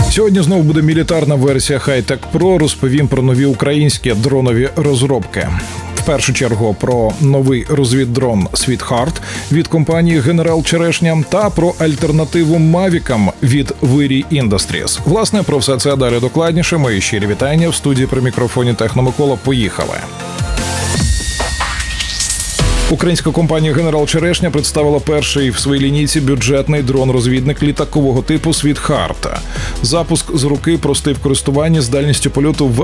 Сьогодні знову буде мілітарна версія Hi-Tech Pro. Розповім про нові українські дронові розробки. В першу чергу про новий розвіддрон Sweetheart від компанії General Черешня та про альтернативу Мавікам від Wiri Industries. Власне, про все це далі докладніше. Мої щирі вітання в студії при мікрофоні Техномикола. Поїхали! Українська компанія General Черешня представила перший в своїй лінійці бюджетний дрон-розвідник літакового типу Sweetheart. Запуск з руки простий в користуванні з дальністю польоту в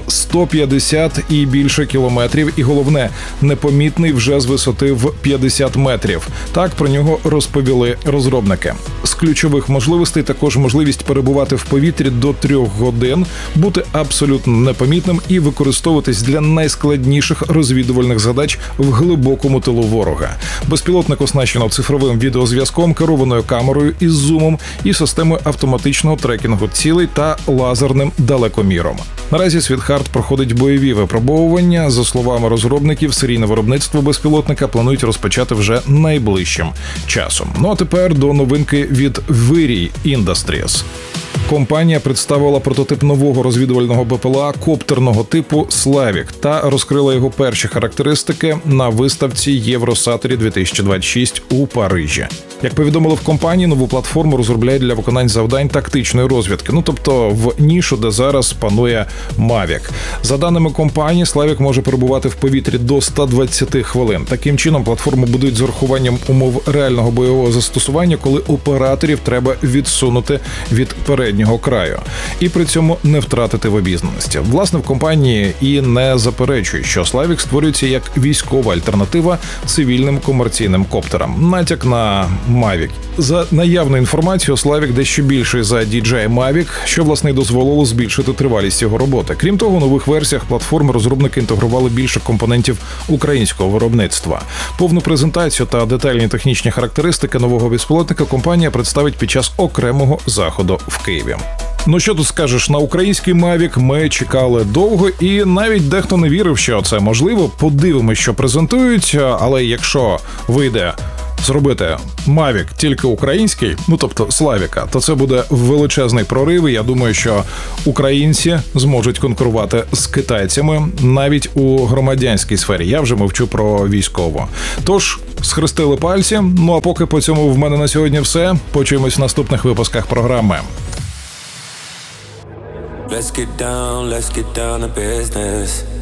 150 і більше кілометрів і, головне, непомітний вже з висоти в 50 метрів. Так про нього розповіли розробники. З ключових можливостей також можливість перебувати в повітрі до 3 годин, бути абсолютно непомітним і використовуватись для найскладніших розвідувальних задач в глибокому тилу ворога. Безпілотник оснащено цифровим відеозв'язком, керованою камерою із зумом і системою автоматичного трекінгу цілей та лазерним далекоміром. Наразі Sweetheart проходить бойові випробовування. За словами розробників, серійне виробництво безпілотника планують розпочати вже найближчим часом. Ну а тепер до новинки від Wiri Industries. Компанія представила прототип нового розвідувального БПЛА коптерного типу «Славік» та розкрила його перші характеристики на виставці Євросатері 2026 у Парижі. Як повідомили в компанії, нову платформу розробляють для виконань завдань тактичної розвідки, тобто в нішу, де зараз панує Mavic. За даними компанії, «Славік» може перебувати в повітрі до 120 хвилин. Таким чином, платформу будують з урахуванням умов реального бойового застосування, коли операторів треба відсунути від переднього краю. І при цьому не втратити в обізнаності. Власне, в компанії і не заперечують, що «Славік» створюється як військова альтернатива цивільним комерційним коптерам. Натяк на Mavic. За наявною інформацією, «Славік» дещо більший за DJI Mavic, що, власне, й дозволило збільшити тривалість його роботи. Крім того, у нових версіях платформи розробники інтегрували більше компонентів українського виробництва. Повну презентацію та детальні технічні характеристики нового безпілотника компанія представить під час окремого заходу в Києві. Ну що тут скажеш, на український Mavic ми чекали довго і навіть дехто не вірив, що це можливо. Подивимось, що презентують, але якщо вийде зробити Mavic тільки український, тобто Славіка, то це буде величезний прорив, і я думаю, що українці зможуть конкурувати з китайцями навіть у громадянській сфері. Я вже мовчу про військову. Тож, схрестили пальці, а поки по цьому в мене на сьогодні все. Почуємось в наступних випусках програми. Let's get down to business.